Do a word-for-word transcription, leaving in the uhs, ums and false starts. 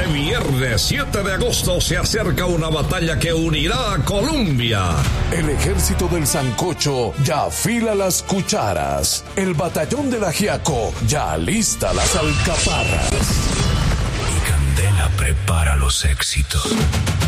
viernes siete de agosto se acerca una batalla que unirá a Colombia. El ejército del sancocho ya afila las cucharas. El batallón del ajiaco ya alista las alcaparras. Y Candela prepara los éxitos.